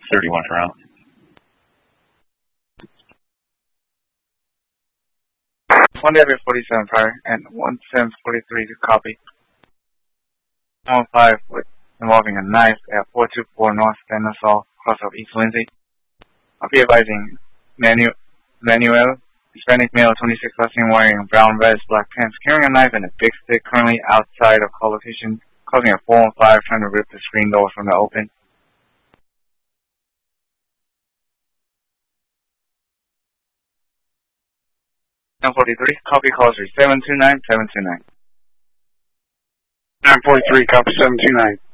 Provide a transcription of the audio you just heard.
31 around. 147 prior and 1743 to copy. 115 with involving a knife at 424 North Stanislaus, cross of East Lindsay. I'll be advising Manuel, Hispanic male, 26, last name, wearing brown vest, black pants, carrying a knife and a big stick, currently outside of call location, causing a 415, trying to rip the screen door from the open. .43, copy calls for 729, 729. 943, copy 729.